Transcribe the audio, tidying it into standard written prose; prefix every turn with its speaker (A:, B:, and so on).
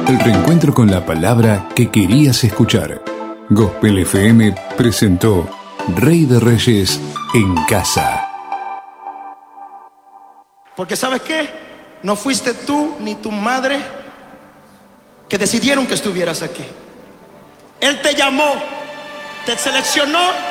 A: El reencuentro con la palabra que querías escuchar. Gospel FM presentó Rey de Reyes en casa.
B: Porque ¿sabes qué? No fuiste tú ni tu madre que decidieron que estuvieras aquí. Él te llamó, te seleccionó